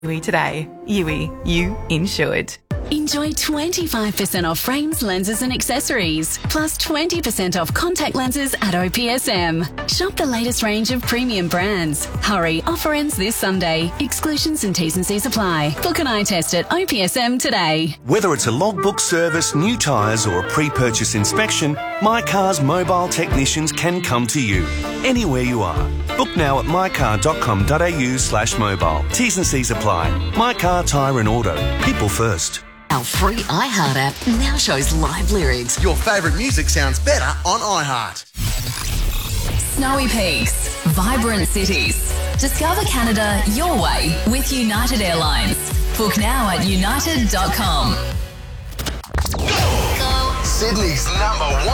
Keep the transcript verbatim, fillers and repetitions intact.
Yui today. Yui, you insured. Enjoy twenty-five percent off frames, lenses and accessories, plus twenty percent off contact lenses at O P S M. Shop the latest range of premium brands. Hurry, offer ends this Sunday. Exclusions and T's and C's apply. Book an eye test at O P S M today. Whether it's a logbook service, new tyres or a pre-purchase inspection, My Car's mobile technicians can come to you, anywhere you are. Book now at mycar.com.au slash mobile. T's and C's apply. My Car, Tyre and Auto. People first. Our free iHeart app now shows live lyrics. Your favourite music sounds better on iHeart. Snowy peaks, vibrant cities. Discover Canada your way with United Airlines. Book now at united dot com. Sydney's number one.